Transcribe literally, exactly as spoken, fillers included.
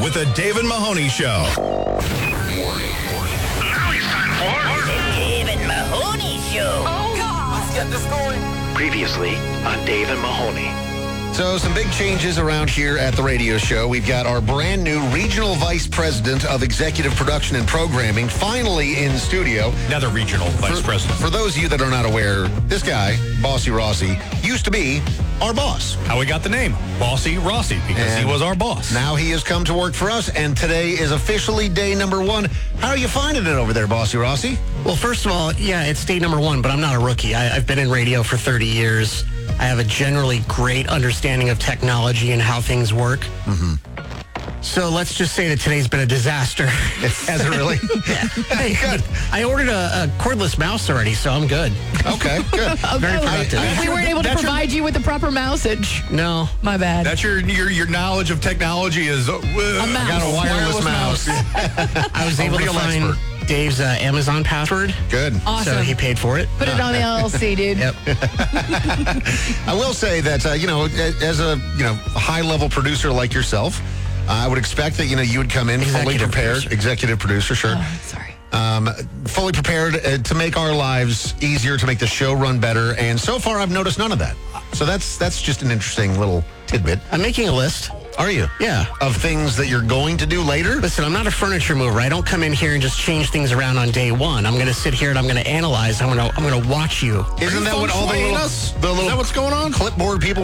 with the Dave and Mahoney Show. Now it's time for The Dave and Mahoney Show. Oh, God. Let's get this going. Previously on Dave and Mahoney. So some big changes around here at the radio show. We've got our brand new Regional Vice President of Executive Production and Programming finally in studio. Another Regional Vice For, President. for those of you that are not aware, this guy, Bossy Rossi, used to be our boss. How we got the name, Bossy Rossi, because And he was our boss. Now he has come to work for us, and today is officially day number one. How are you finding it over there, Bossy Rossi? Well, first of all, yeah, it's day number one, but I'm not a rookie. I, I've been in radio for thirty years. I have a generally great understanding of technology and how things work. Mm-hmm. So let's just say that today's been a disaster. Has it really? Yeah. Hey, good. I ordered a, a cordless mouse already, so I'm good. Okay, good. Very productive. I- I- we weren't able to That's your- provide you with the proper mousage. No. My bad. That's your your your knowledge of technology is uh, A mouse. I got a wireless, mouse. I was A able to real find expert. Dave's uh, Amazon password, Good. Awesome. so he paid for it. Put it on the L L C, dude. Yep. I will say that, uh, you know, as a, you know, high-level producer like yourself, uh, I would expect that, you know, you would come in fully Executive prepared. producer. Executive producer, sure. Oh, sorry. Um, fully prepared uh, to make our lives easier, to make the show run better. And so far, I've noticed none of that. So that's that's just an interesting little tidbit. I'm making a list. Are you? Yeah. Of things that you're going to do later? Listen, I'm not a furniture mover. I don't come in here and just change things around on day one. I'm going to sit here and I'm going to analyze. I'm going to I'm going to watch you. Isn't that what all the playing little, us? the little Is that what's going on? clipboard people